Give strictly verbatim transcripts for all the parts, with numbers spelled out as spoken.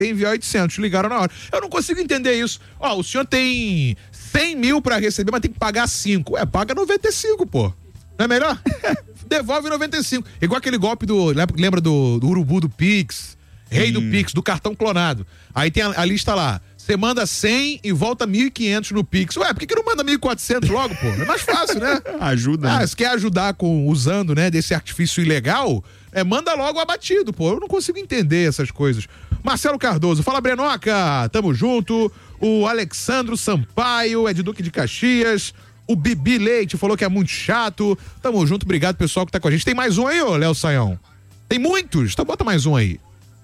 tem que enviar oitocentos, ligaram na hora. Eu não consigo entender isso. Ó, o senhor tem cem mil pra receber, mas tem que pagar cinco. Ué, paga noventa e cinco, pô. Não é melhor? Devolve noventa e cinco. Igual aquele golpe do, lembra do, do urubu do Pix, rei hum. do Pix, do cartão clonado. Aí tem a, a lista lá. Você manda cem e volta mil e quinhentos no Pix. Ué, por que, que não manda mil e quatrocentos logo, pô? É mais fácil, né? Ajuda. Ah, né? se quer ajudar com, usando, né, desse artifício ilegal, é, manda logo abatido, pô. Eu não consigo entender essas coisas. Marcelo Cardoso, fala Brenoca, tamo junto. O Alexandro Sampaio, é de Duque de Caxias. O Bibi Leite falou que é muito chato. Tamo junto, obrigado pessoal que tá com a gente. Tem mais um aí, ô Léo Saião? Tem muitos, então bota mais um aí.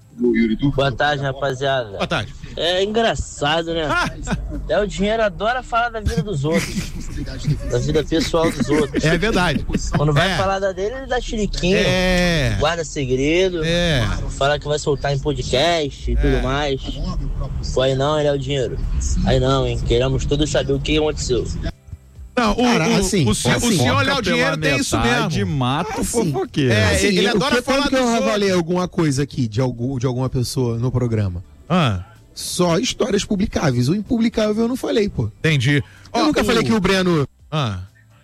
Boa tarde, rapaziada. Boa tarde. É engraçado, né? É, o dinheiro adora falar da vida dos outros, da vida pessoal dos outros. É verdade. Quando vai é. falar da dele, ele dá chiliquinho, é. guarda segredo, é. fala que vai soltar em podcast e é. tudo mais. Pô, aí não, ele é o dinheiro. Aí não, hein? Queremos todos saber o que aconteceu. Não, o, Cara, o, assim, o, o, assim, o senhor Léo Dinheiro tem isso mesmo. De mato assim, fofoqueiro. É, assim, ele, ele adora que, falar que eu avalei alguma coisa aqui de, algum, de alguma pessoa no programa. Ah. Só histórias publicáveis. O impublicável eu não falei, pô. Entendi. Eu Ó, nunca o... falei que o Breno... Ah.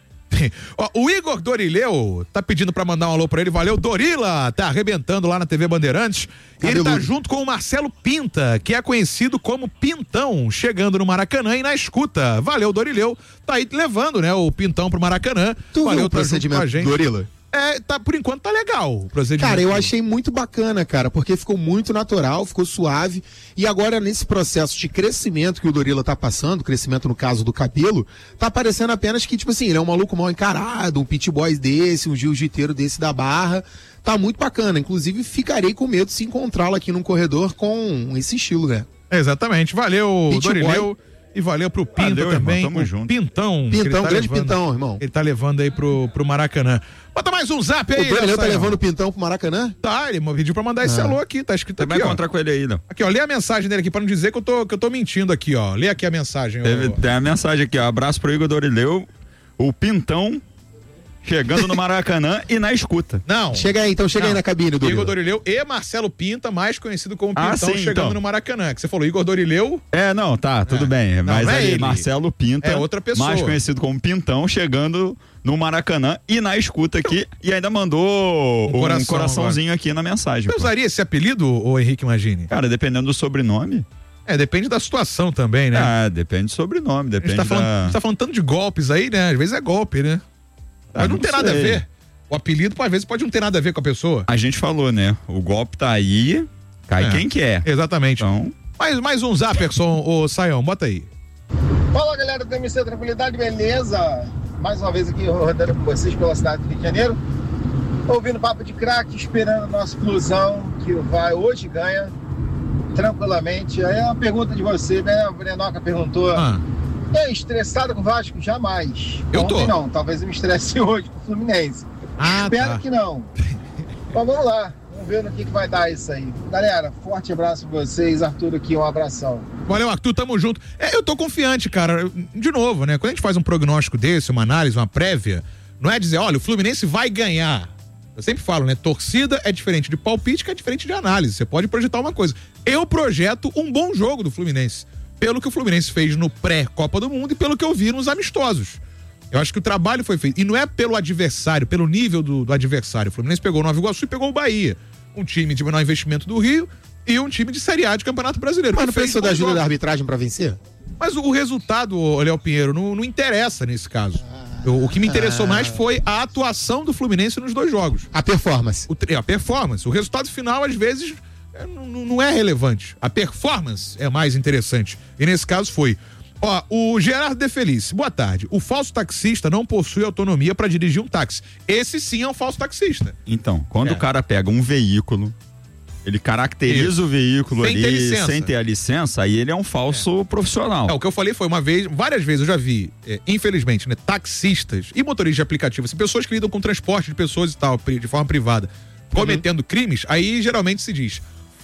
Ó, o Igor Dorileu tá pedindo pra mandar um alô pra ele. Valeu, Dorila, tá arrebentando lá na T V Bandeirantes. E ele tá junto com o Marcelo Pinta, que é conhecido como Pintão, chegando no Maracanã e na escuta. Valeu, Dorileu. Tá aí levando, né, o Pintão pro Maracanã. Tu Valeu, viu o tá procedimento junto com a gente. Dorila? É, tá, por enquanto tá legal o procedimento. Cara, eu achei muito bacana, cara, porque ficou muito natural, ficou suave, e agora nesse processo de crescimento que o Dorila tá passando, crescimento no caso do cabelo, tá parecendo apenas que, tipo assim, ele é um maluco mal encarado, um pit boy desse, um jiu-jiteiro desse da Barra, tá muito bacana, inclusive ficarei com medo de se encontrá-lo aqui num corredor com esse estilo, né? Exatamente, valeu, Pit Dorileu. Boy. E valeu pro Pinta valeu, também. Irmão, tamo junto. Pintão. Pintão, tá grande levando, Pintão, irmão. Ele tá levando aí pro, pro Maracanã. Bota mais um zap aí. O Dorileu tá levando o Pintão pro Maracanã? Tá, ele pediu pra mandar esse ah. alô aqui, tá escrito Você aqui, vai ó. encontrar com ele aí, não? Aqui, ó, lê a mensagem dele aqui pra não dizer que eu tô, que eu tô mentindo aqui, ó. Lê aqui a mensagem. Teve, ó. Tem a mensagem aqui, ó. Abraço pro Igor Dorileu, o Pintão chegando no Maracanã e na escuta. Não. Chega aí, então chega não. aí na cabine, Dorileu. Igor Dorileu e Marcelo Pinta, mais conhecido como Pintão, ah, sim, chegando então. no Maracanã. Que você falou Igor Dorileu. É, não, tá, tudo é. bem. Não, mas não é ali, ele. Marcelo Pinta, é outra pessoa. mais conhecido como Pintão, chegando no Maracanã e na escuta aqui, e ainda mandou um, coração, um coraçãozinho agora. Aqui na mensagem. Você pô. usaria esse apelido, ô Henrique Magini? Cara, dependendo do sobrenome. É, depende da situação também, né? Ah, depende do sobrenome, depende a gente tá falando, da... a gente tá falando tanto de golpes aí, né? Às vezes é golpe, né? Mas ah, não, não tem sei. nada a ver. O apelido, às vezes, pode não ter nada a ver com a pessoa. A gente falou, né? O golpe tá aí, cai é. quem quer. Exatamente. Então... Mais, mais um Zaperson, ô Saião, bota aí. Fala, galera do M C Tranquilidade, beleza? Mais uma vez aqui rodando com vocês pela cidade do Rio de Janeiro. Ouvindo papo de craque, esperando o nosso Flusão, que vai hoje ganha, tranquilamente. Aí é uma pergunta de você, né? O Brenoca perguntou. Ah. É, estressado com o Vasco? Jamais. Eu tô. Ontem não, talvez eu me estresse hoje com o Fluminense. Ah, Espero tá. que não. Mas vamos lá, vamos ver no que, que vai dar isso aí. Galera, forte abraço pra vocês. Arthur aqui, um abração. Valeu, Arthur, tamo junto. É, eu tô confiante, cara. De novo, né? Quando a gente faz um prognóstico desse, uma análise, uma prévia, não é dizer, olha, o Fluminense vai ganhar. Eu sempre falo, né? Torcida é diferente de palpite, que é diferente de análise. Você pode projetar uma coisa. Eu projeto um bom jogo do Fluminense. Pelo que o Fluminense fez no pré-Copa do Mundo e pelo que eu vi nos amistosos. Eu acho que o trabalho foi feito. E não é pelo adversário, pelo nível do, do adversário. O Fluminense pegou o Nova Iguaçu e pegou o Bahia. Um time de menor investimento do Rio e um time de Série A de Campeonato Brasileiro. Mas não precisou da ajuda da arbitragem pra vencer? Mas o, o resultado, Léo Pinheiro, não, não interessa nesse caso. Eu, o que me interessou mais foi a atuação do Fluminense nos dois jogos. A performance. O, a performance. O resultado final, às vezes, é, não, não é relevante. A performance é mais interessante. E nesse caso foi... Ó, o Gerardo De Felice, boa tarde. O falso taxista não possui autonomia para dirigir um táxi. Esse sim é um falso taxista. Então, quando é. o cara pega um veículo, ele caracteriza Isso. o veículo sem ali ter sem ter a licença, aí ele é um falso é. profissional. É, o que eu falei foi uma vez, várias vezes eu já vi, é, infelizmente, né, taxistas e motoristas de aplicativo, assim, pessoas que lidam com transporte de pessoas e tal, de forma privada, cometendo uhum. crimes, aí geralmente se diz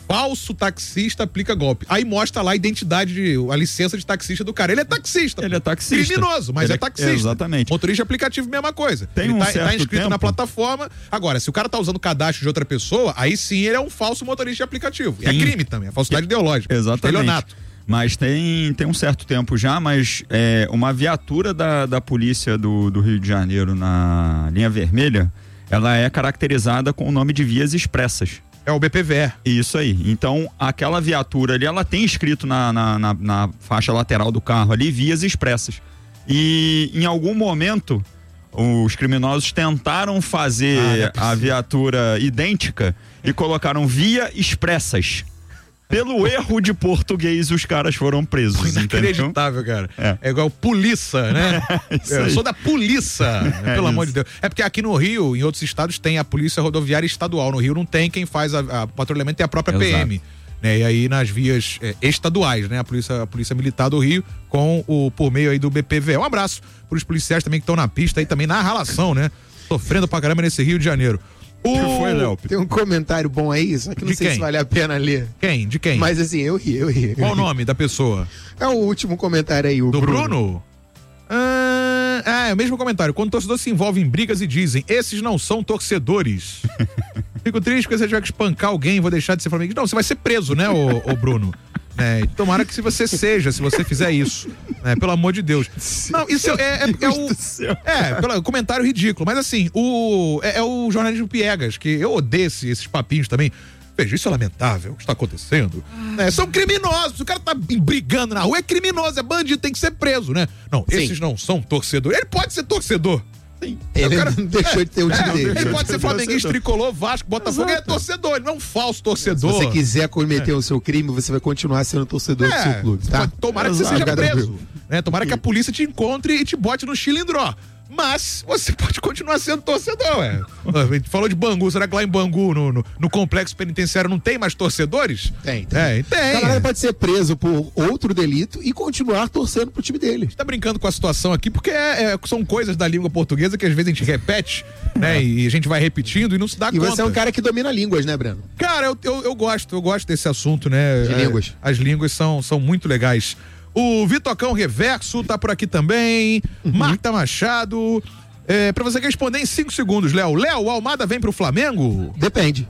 falso taxista aplica golpe. Aí mostra lá a identidade, de, a licença de taxista do cara. Ele é taxista. Ele é taxista. Criminoso, mas Ele é taxista. É, exatamente. Motorista de aplicativo, mesma coisa. Tem ele um tá, certo tá inscrito tempo... na plataforma. Agora, se o cara tá usando o cadastro de outra pessoa, aí sim ele é um falso motorista de aplicativo. E é crime também, é falsidade ideológica. Exatamente. Estelionato. Mas tem, tem um certo tempo já, mas é, uma viatura da, da polícia do, do Rio de Janeiro na linha vermelha, ela é caracterizada com o nome de vias expressas. É o B P V E. Isso aí. Então, aquela viatura ali, ela tem escrito na, na, na, na faixa lateral do carro ali, vias expressas. E em algum momento, os criminosos tentaram fazer ah, a viatura idêntica e colocaram via expressas. Pelo erro de português, os caras foram presos. Inacreditável, cara. É. é igual polícia, né? É, eu sou da polícia, né? Pelo é amor de Deus. É porque aqui no Rio, em outros estados, tem a polícia rodoviária estadual. No Rio não tem, quem faz a, a patrulhamento é a própria Exato. P M. Né? E aí nas vias é, estaduais, né? A polícia, a polícia Militar do Rio, com o, por meio aí do B P V E. Um abraço pros policiais também que estão na pista aí, também na ralação, né? Sofrendo pra caramba nesse Rio de Janeiro. O... Foi, Léo? Tem um comentário bom aí, só que não de sei quem? se vale a pena ler. Quem? De quem? Mas assim, eu ri, eu ri. Qual o nome da pessoa? É o último comentário aí, o Do Bruno. Bruno? Ah, ah, é o mesmo comentário. Quando o torcedor se envolve em brigas e dizem, esses não são torcedores. Fico triste porque você tiver que espancar alguém, vou deixar de ser flamenguista. Não, você vai ser preso, né, ô, ô Bruno? É, tomara que se você seja, se você fizer isso, né, pelo amor de Deus. Não, isso é, é, é, é o. É, pelo comentário ridículo. Mas assim, o, é, é o jornalismo piegas, que eu odeio esse, esses papinhos também. Veja, isso é lamentável, o que está acontecendo. É, são criminosos, se o cara tá brigando na rua, é criminoso, é bandido, tem que ser preso, né? Não, Sim. esses não são torcedores. Ele pode ser torcedor. Sim. Ele cara, não deixou é, de ter o é, direito. Ele pode ser flamenguista, tricolor, Vasco, Botafogo, ele é torcedor, ele não é um falso torcedor. Se você quiser cometer é. o seu crime, você vai continuar sendo torcedor é, do seu clube, tá? Tomara que você seja preso. Né? Tomara que a polícia te encontre e te bote no chilindró. Mas você pode continuar sendo torcedor, é. A gente falou de Bangu, será que lá em Bangu, no, no, no complexo penitenciário, não tem mais torcedores? Tem, tem. É, tem. O cara pode ser preso por outro delito e continuar torcendo pro time dele. A gente tá brincando com a situação aqui porque é, é, são coisas da língua portuguesa que às vezes a gente repete, né? E a gente vai repetindo e não se dá e conta. E você é um cara que domina línguas, né, Breno? Cara, eu, eu, eu gosto, eu gosto desse assunto, né? De é, línguas. As línguas são, são muito legais. O Vitocão Reverso tá por aqui também. Uhum. Marta Machado. É, pra você responder em cinco segundos, Léo. Léo, o Almada vem pro Flamengo? Depende.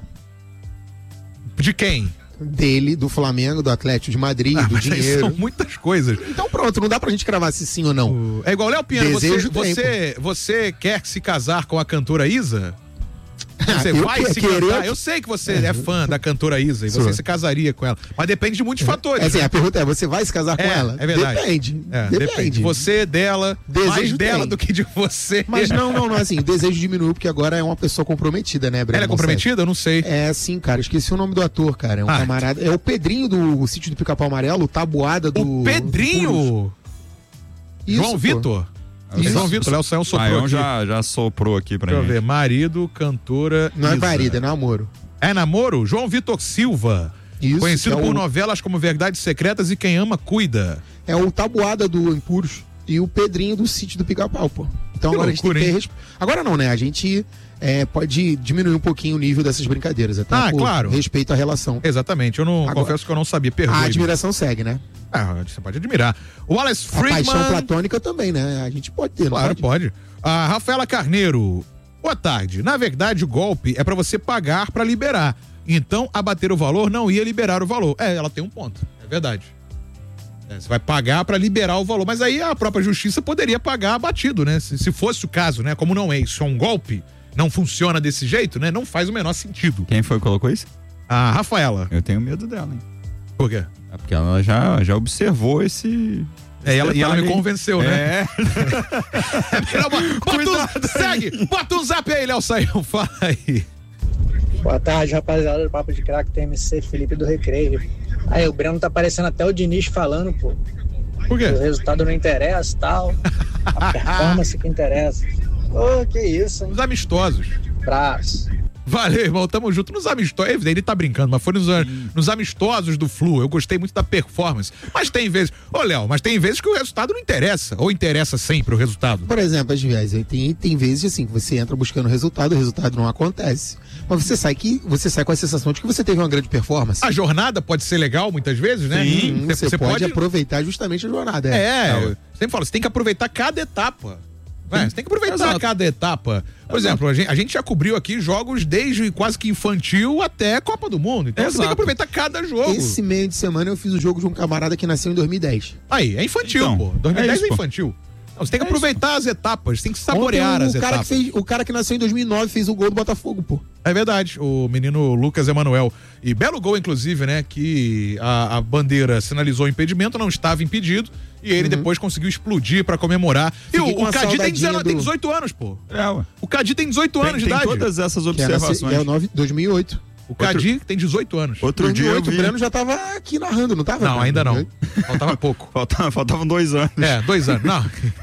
De quem? Dele, do Flamengo, do Atlético de Madrid, ah, do mas dinheiro. São muitas coisas. Então pronto, não dá pra gente cravar se sim ou não. O... É igual, Léo Piano, você, Desejo você, você quer se casar com a cantora Isa? Você eu vai que, se querer... casar? Eu sei que você é fã da cantora Isa e você Sou. se casaria com ela. Mas depende de muitos fatores. É assim, né? a pergunta é, você vai se casar com é, ela? É verdade. Depende. É, depende. depende. Você, dela, desejo mais dela tem. do que de você. Mas não, não, não, assim, o desejo diminuiu porque agora é uma pessoa comprometida, né, Breno? Ela é comprometida? Eu não sei. É, sim, cara, esqueci o nome do ator, cara, é um ah, camarada, é o Pedrinho do Sítio do Pica-Pau Amarelo, o Tabuada do... O Pedrinho? Isso, João Vitor? Isso. João Vitor, Léo Saião soprou Saião aqui. já, já soprou aqui pra Deixa gente. eu ver, marido, cantora Não Isa. é marido, é namoro. É namoro? João Vitor Silva. Isso, conhecido é por o... novelas como Verdades Secretas e Quem Ama Cuida. É o Tabuada do Impuros e o Pedrinho do Sítio do Pica-Pau, pô. Então que agora loucura, a gente tem que ter... Agora não, né? A gente é, pode diminuir um pouquinho o nível dessas brincadeiras, até ah, por claro. respeito à relação. Exatamente, eu não agora, confesso que eu não sabia, perdoe. A admiração segue, né? Ah, você pode admirar. O Wallace Friedman... A paixão platônica também, né? A gente pode ter, claro, pode? pode. A Rafaela Carneiro. Boa tarde. Na verdade, o golpe é pra você pagar pra liberar. Então, abater o valor não ia liberar o valor. É, ela tem um ponto. É verdade. É, você vai pagar pra liberar o valor. Mas aí a própria justiça poderia pagar abatido, né? Se, se fosse o caso, né? Como não é isso, é um golpe, não funciona desse jeito, né? Não faz o menor sentido. Quem foi que colocou isso? A Rafaela. Eu tenho medo dela, hein? Por quê? É porque ela já, já observou esse... É, ela, e ela me convenceu, né? É. Bota um, segue! Bota um zap aí, Léo Saião, fala aí. Boa tarde, rapaziada do Papo de Crack, T M C, Felipe do Recreio. Aí, o Breno tá parecendo até o Diniz falando, pô. Por quê? O resultado não interessa e tal. A performance que interessa. Ô, oh, que isso, hein? Os amistosos. Braço. Valeu, irmão, tamo junto. Nos amistosos, ele tá brincando, mas foi nos, nos amistosos do Flu, eu gostei muito da performance. Mas tem vezes, ô Léo, mas tem vezes que o resultado não interessa, ou interessa sempre o resultado. Por exemplo, às vezes, tem, tem vezes assim, que você entra buscando resultado, o resultado não acontece. Mas você sai que você sai com a sensação de que você teve uma grande performance. A jornada pode ser legal muitas vezes, né? Sim, você, você, você pode, pode aproveitar justamente a jornada. É, É, é eu sempre falo, você tem que aproveitar cada etapa. É, você tem que aproveitar Exato. cada etapa. Por exemplo, a gente, a gente já cobriu aqui jogos desde quase que infantil até Copa do Mundo. Então você tem Exato. que aproveitar cada jogo. Esse meio de semana eu fiz o jogo de um camarada que nasceu em dois mil e dez. Aí, é infantil, Então, pô. dois mil e dez é é, isso, pô. infantil. Não, você tem que É aproveitar as etapas, tem que saborear Ontem, as o cara etapas. que fez, o cara que nasceu em dois mil e nove fez o gol do Botafogo, pô. É verdade, o menino Lucas Emanuel. E belo gol, inclusive, né? Que a, a bandeira sinalizou o impedimento, não estava impedido. E ele depois conseguiu explodir pra comemorar. E Fiquei o, com o uma Cadi tem, saudadinha dezenove, tem do- dezoito anos, pô. É, ué. O Cadi tem dezoito Tem, anos de tem idade. todas essas Que era, observações. é o nove, dois mil e oito. O Cadi tem dezoito anos. Outro dia eu dois mil e oito, vi... o Breno já tava aqui narrando, não tava? Não, Breno? ainda não. Faltava pouco. Faltavam, faltavam dois anos. É, dois anos. Não.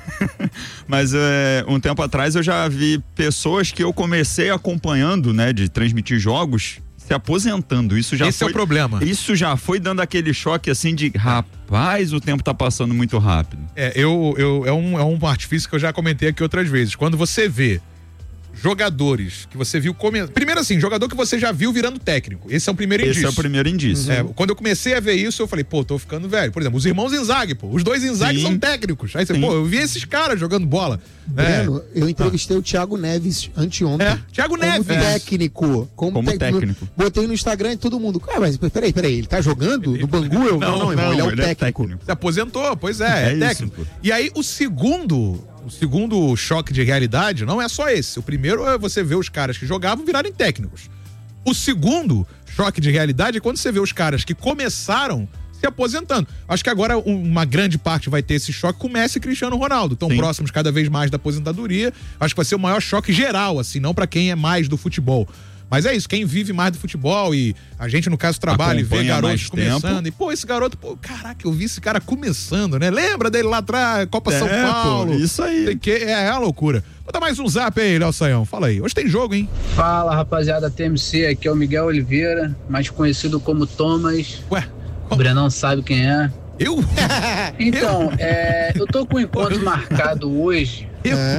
Mas é, um tempo atrás eu já vi pessoas que eu comecei acompanhando, né, de transmitir jogos, se aposentando. Isso já Esse foi, é o problema. Isso já foi dando aquele choque assim de, rapaz, o tempo tá passando muito rápido. É, eu, eu, é, um, é um artifício que eu já comentei aqui outras vezes. Quando você vê jogadores que você viu come... Primeiro assim, jogador que você já viu virando técnico. Esse é o primeiro Esse indício. é o primeiro indício. É, quando eu comecei a ver isso, eu falei, pô, tô ficando velho. Por exemplo, os irmãos Inzaghi, pô. Os dois Inzaghi Sim. são técnicos. Aí você, Sim. pô, eu vi esses caras jogando bola. Breno, É. eu entrevistei o Thiago Neves anteontem. É, Thiago Como Neves. técnico. Como, Como técnico. técnico. Botei no Instagram e todo mundo. Ah, mas peraí, peraí, ele tá jogando no Bangu? Eu, não, não, irmão, ele é o técnico. Se aposentou, pois é, é, É isso, técnico. pô. E aí, o segundo, o segundo choque de realidade não é só esse. O primeiro é você ver os caras que jogavam virarem técnicos. O segundo choque de realidade é quando você vê os caras que começaram se aposentando. Acho que agora uma grande parte vai ter esse choque com o Messi e Cristiano Ronaldo. Estão Sim. próximos cada vez mais da aposentadoria. Acho que vai ser o maior choque geral, assim, não pra quem é mais do futebol. Mas é isso, quem vive mais do futebol e a gente, no caso, trabalha e vê Acompanha garotos mais começando. tempo. E, pô, esse garoto, pô, caraca, eu vi esse cara começando, né? Lembra dele lá atrás, Copa É, São pô, Paulo? isso aí. Tem que, é, é uma loucura. Vou dar mais um zap aí, Léo Saião. Fala aí. Hoje tem jogo, hein? Fala, rapaziada T M C, aqui é o Miguel Oliveira, mais conhecido como Thomas. Ué, O Brenão sabe quem é. eu? Então, é, eu tô com um encontro marcado hoje. Eu? É.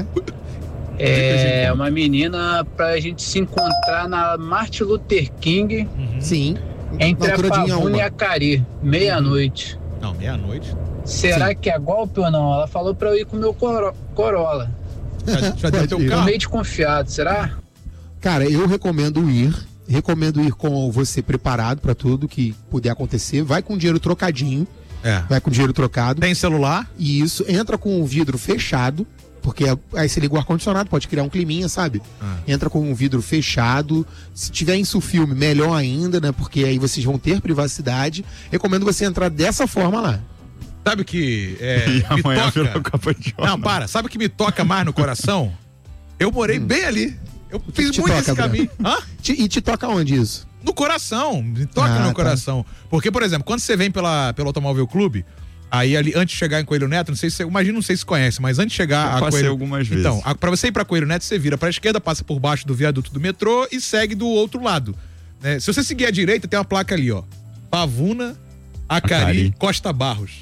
É uma menina pra gente se encontrar na Martin Luther King, Sim. entre Na a altura de Pavuna Inhaúma. e a Cari, meia-noite. Não, meia-noite. Será que é golpe ou não? Ela falou pra eu ir com o meu coro- Corolla. Já, já deu teu ir. Tô carro? meio desconfiado, será? Cara, eu recomendo ir. Recomendo ir com você preparado pra tudo que puder acontecer. Vai com dinheiro trocadinho. É. Vai com dinheiro trocado. Tem celular? E isso, entra com o vidro fechado. Porque aí você liga o ar-condicionado, pode criar um climinha, sabe? Ah. Entra com um vidro fechado. Se tiver isso filme, melhor ainda, né? Porque aí vocês vão ter privacidade. Recomendo você entrar dessa forma lá. Sabe o que é, E me amanhã virou toca? Copa de Ouro. Não, para. Sabe o que me toca mais no coração? Eu morei bem ali. Eu fiz te muito toca, esse Breno? caminho. Hã? Te- e te toca onde isso? No coração, me toca Ah, no tá. coração. Porque, por exemplo, quando você vem pela, pelo Automóvel Clube, aí ali, antes de chegar em Coelho Neto, não sei se você, imagina, não sei se conhece, mas antes de chegar Eu a passei Coelho... algumas vezes. Então, a, pra você ir pra Coelho Neto, você vira pra esquerda, passa por baixo do viaduto do metrô e segue do outro lado. Né? Se você seguir à direita, tem uma placa ali, ó. Pavuna, Acari, Acari. Costa Barros.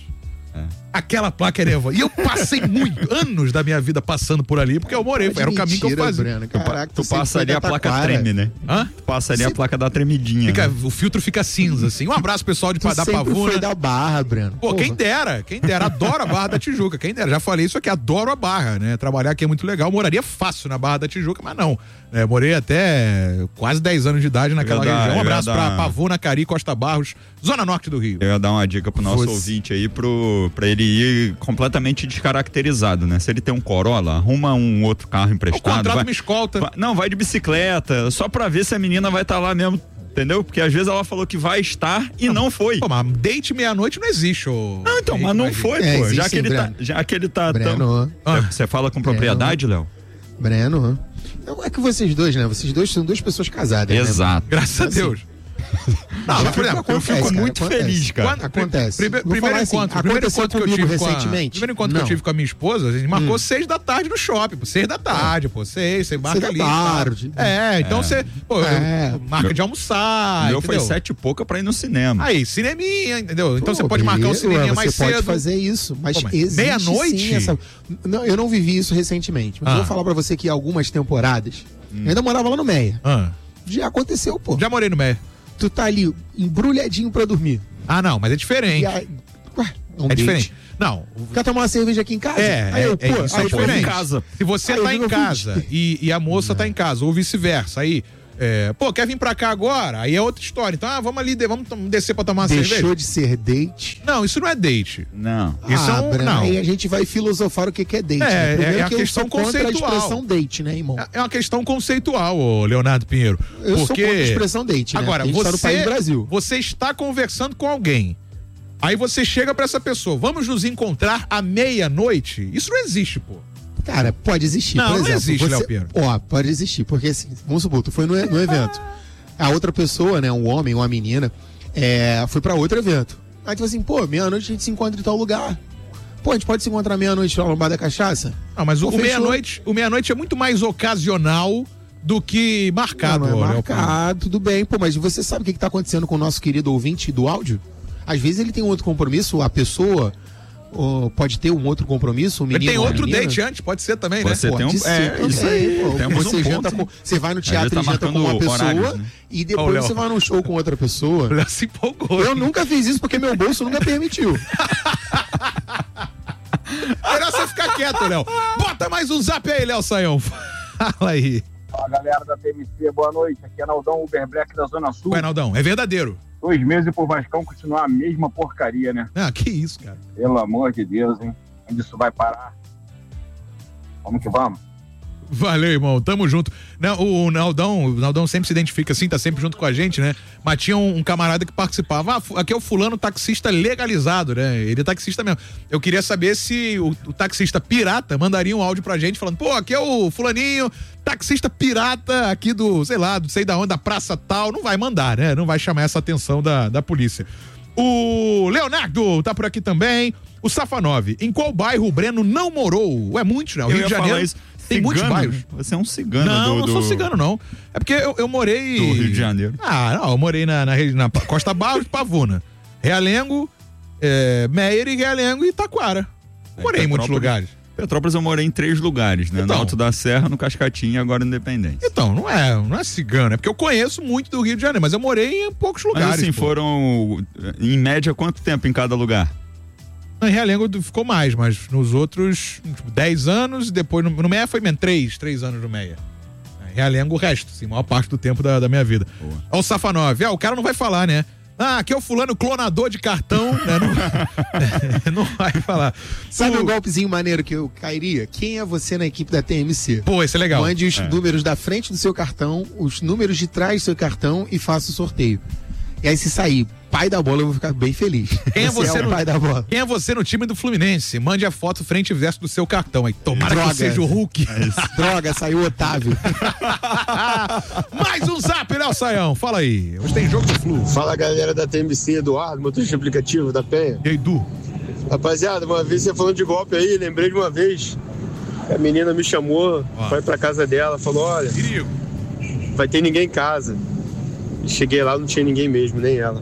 Aquela placa é nervosa. E eu passei muito, anos da minha vida passando por ali, porque eu morei, era o caminho que eu Mentira, fazia. Breno. Caraca, Tu sempre passa foi ali, da a placa Taquara. treme, né? Hã? Tu passa ali, a Sempre- placa dá tremidinha. Fica- né? o filtro fica cinza, assim. Um abraço, pessoal de Tu da sempre Pavuna. foi da Barra, Breno. Pô, Porra. quem dera, quem dera. Adoro a Barra da Tijuca, quem dera. Já falei isso aqui, adoro a Barra, né? Trabalhar aqui é muito legal. Moraria fácil na Barra da Tijuca, mas não. É, morei até quase dez anos de idade naquela Eu ia dar- região. Um eu ia abraço pra dar- Pavuna, Cari, Costa Barros, Zona Norte do Rio. Eu ia dar uma dica pro nosso Você- ouvinte aí, pro, pra ele ir completamente descaracterizado, né? Se ele tem um Corolla, arruma um outro carro O emprestado. contrato vai- me escolta. vai- não, vai de bicicleta, só pra ver se a menina vai estar lá mesmo, entendeu? Porque às vezes ela falou que vai estar e não foi. Pô, mas date meia-noite não existe, ô. Não, então, mas não foi, É, pô. existe já, que sim, ele tá, Breno. já que ele tá Breno, tão... Ah. Você fala com propriedade, Léo? Breno. Não é que vocês dois, né? Vocês dois são duas pessoas casadas. Né? Exato. Graças a Assim, Deus. Não, mas, por exemplo, acontece, eu fico cara, muito acontece. feliz, cara. Quando, acontece. Prime, Vou primeiro falar assim, encontro, primeiro aconteceu encontro que eu comigo tive recentemente. Com a, primeiro encontro Não. que eu tive com a minha esposa, a gente marcou Hum. seis da tarde no shopping, pô, seis da tarde, pô, seis, você marca Seis ali. da tá? tarde. É, então você, pô, É. marca de almoçar, O meu foi entendeu? sete e pouca pra ir no cinema. Aí, cineminha, entendeu? Então Pô, você pode marcar um beleza, cineminha ué, mais você pode cedo. fazer isso, mas, Pô, mas existe meia-noite? sim essa... Não, eu não vivi isso recentemente, mas Ah. eu vou falar pra você que algumas temporadas, eu ainda morava lá no Meia. Ah, Já aconteceu, pô. já morei no Meia. Tu tá ali embrulhadinho pra dormir. Ah, não, mas é diferente. E aí, ué, um É date. diferente. Não, Quer tomar uma cerveja aqui em casa? É, aí eu, é, pô, é, isso aí é eu fui diferente. em casa. Se você Aí tá eu em não casa e, e a moça tá em casa, ou vice-versa, aí, é, pô, quer vir pra cá agora? Aí é outra história. Então, ah, vamos ali, de- vamos tom- descer pra tomar uma Deixou cerveja. de ser date. Não, isso não é date. Não. Isso ah, é um- Breno, não. aí a gente vai filosofar o que que é date. É, né? Primeiro é a que eu questão sou contra conceitual. a expressão date, né, irmão? É uma questão conceitual, ô Leonardo Pinheiro. Eu sou porque... contra a expressão date, né? Agora, a gente você, tá no país do Brasil. você está conversando com alguém. Aí você chega pra essa pessoa, vamos nos encontrar à meia-noite? Isso não existe, pô. Cara, pode existir, Não, por não exemplo. existe, você... Léo Pinheiro. Ó, pode existir, porque assim, vamos supor, tu foi no, no evento. A outra pessoa, né, um homem, uma menina, é, foi pra outro evento. Aí tu fala assim, pô, meia-noite a gente se encontra em tal lugar. Pô, a gente pode se encontrar meia-noite lá no bar da cachaça? Não, mas o, Pô, o fechou. meia-noite, o meia-noite é muito mais ocasional do que marcado, Não, não ô, é Léo Pinheiro. marcado, tudo bem, pô, mas você sabe o que, que tá acontecendo com o nosso querido ouvinte do áudio? Às vezes ele tem um outro compromisso, a pessoa ó, pode ter um outro compromisso, um Ele menino tem ou uma outro menina. date antes, pode ser também, Você né? tem um- Pode ser é, também, isso aí, pô. temos Você, um janta ponto. com, você vai no Aí teatro ele tá e janta com marcando uma pessoa horários, né? e Ô, depois Léo. você vai num show com outra pessoa. O Léo se empolgou. Eu nunca fiz isso porque meu bolso nunca permitiu. Melhor você ficar quieto, Léo. Bota mais um zap aí, Léo Saião. Fala aí. Fala, galera da T M C, boa noite. Aqui é Naldão Uber Black da Zona Sul. Ué, Naldão, é verdadeiro. Dois meses pro Vascão continuar a mesma porcaria, né? Ah, que isso, cara. Pelo amor de Deus, hein? Onde isso vai parar? Vamos que vamos. Valeu, irmão. Tamo junto. Não, o Naldão, o Naldão sempre se identifica assim, tá sempre junto com a gente, né? Mas tinha um, um camarada que participava. Ah, fu- aqui é o fulano taxista legalizado, né? Ele é taxista mesmo. Eu queria saber se o, o taxista pirata mandaria um áudio pra gente falando, pô, aqui é o fulaninho, taxista pirata aqui do, sei lá, do sei da onde, da praça tal. Não vai mandar, né? Não vai chamar essa atenção da, da polícia. O Leonardo tá por aqui também. O Safanov, em qual bairro o Breno não morou? É muito, né? O Eu Rio ia de falar Janeiro isso. tem muitos Cigano? bairros. Você é um cigano Não, do, não do... sou cigano, não. É porque eu, eu morei. Do Rio de Janeiro. Ah, não, eu morei na, na, regi- na Costa Barros de Pavuna. Realengo, é, Meier e Realengo e Taquara. Morei em muitos Petrópolis. lugares. Petrópolis eu morei em três lugares, né? Então. No Alto da Serra, no Cascatinho e agora no Independência. Então, não é, não é cigano. É porque eu conheço muito do Rio de Janeiro, mas eu morei em poucos lugares. Mas assim, pô. foram, em média, quanto tempo em cada lugar? Em Realengo ficou mais, mas nos outros, tipo, dez anos, e depois no, no Meia foi menos, três, três anos no Meia. Em Realengo o resto, assim, a maior parte do tempo da, da minha vida. Boa. Ó o Safanov, ah, o cara não vai falar, né? Ah, aqui é o fulano clonador de cartão, né? Não, não vai falar. Sabe O- um golpezinho maneiro que eu cairia? Quem é você na equipe da T M C? Pô, esse é legal. Mande os É. números da frente do seu cartão, os números de trás do seu cartão e faça o sorteio. E aí, se sair pai da bola, eu vou ficar bem feliz. Quem é você é o no- pai da bola. Quem é você no time do Fluminense? Mande a foto frente e verso do seu cartão aí. Tomara Droga. que seja o Hulk. Droga, saiu o Otávio. Mais um zap, Léo Saião. Fala aí. Hoje tem jogo do Flu. Fala, galera da T M C, Eduardo, motorista aplicativo da Penha. E aí, Du? Rapaziada, uma vez você falando de golpe aí, lembrei de uma vez. A menina me chamou, Ó. foi pra casa dela, falou, olha, Perigo. vai ter ninguém em casa. E cheguei lá, não tinha ninguém mesmo, nem ela.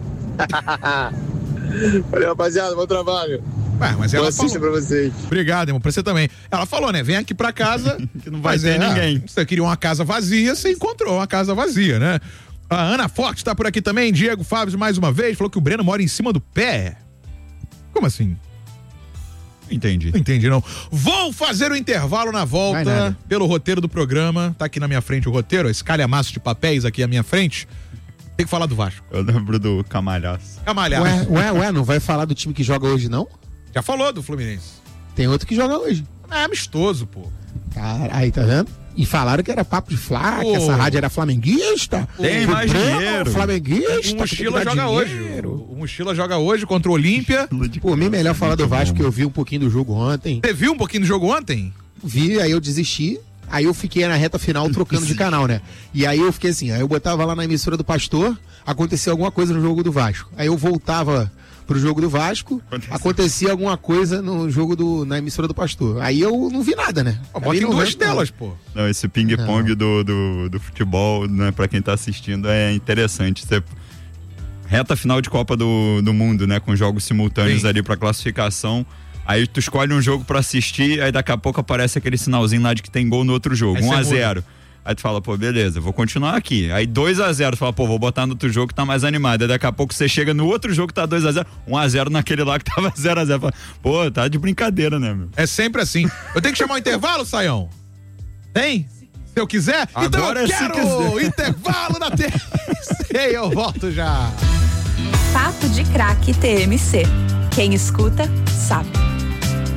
Valeu, rapaziada, bom trabalho. Ué, mas Boa ela assista falou. pra vocês. Obrigado, irmão, pra você também. Ela falou, né? Vem aqui pra casa. Que não vai mas ter é, ninguém. Você queria uma casa vazia, você encontrou uma casa vazia, né? A Ana Forte tá por aqui também. Diego Fábio, mais uma vez, falou que o Breno mora em cima do pé. Como assim? Entendi. Não entendi, não. Vou fazer o intervalo na Vai volta nada. pelo roteiro do programa. Tá aqui na minha frente o roteiro, esse calhamaço de papéis aqui à minha frente. Tem que falar do Vasco. Eu lembro do Camalhaço. Camalhar. Ué, ué, ué, não vai falar do time que joga hoje, não? Já falou do Fluminense. Tem outro que joga hoje. É amistoso, pô. Cara, aí, tá vendo? E falaram que era papo de Flá, que Pô. essa rádio era flamenguista. Tem O mais Breno, dinheiro. Flamenguista. O que tem que Mochila dar joga dinheiro. hoje. O Mochila joga hoje contra o Olímpia. Pô, mim melhor falar do Vasco, que eu vi um pouquinho do jogo ontem. Você viu um pouquinho do jogo ontem? Vi, aí eu desisti. Aí eu fiquei na reta final trocando de canal, né? E aí eu fiquei assim, aí eu botava lá na emissora do Pastor, acontecia alguma coisa no jogo do Vasco. Aí eu voltava pro jogo do Vasco, acontecia, acontecia alguma coisa no jogo do, na emissora do Pastor. Aí eu não vi nada, né? Pô, bota em duas telas, pô. Não, esse ping-pong do, do, do futebol, né, pra quem tá assistindo, é interessante. Você... Reta final de Copa do, do Mundo, né? Com jogos simultâneos Sim. ali pra classificação. Aí tu escolhe um jogo pra assistir, aí daqui a pouco aparece aquele sinalzinho lá de que tem gol no outro jogo, um a zero. Aí tu fala, pô, beleza, vou continuar aqui. Aí dois a zero, tu fala, pô, vou botar no outro jogo que tá mais animado. Aí daqui a pouco você chega no outro jogo que tá dois a zero, um a zero naquele lá que tava zero a zero. Fala, pô, tá de brincadeira, né, meu? É sempre assim. Eu tenho que chamar o intervalo, Saião? Tem? Se eu quiser? Agora então eu quero quiser. Intervalo na T M C e eu volto já. Papo de Craque T M C. Quem escuta, sabe.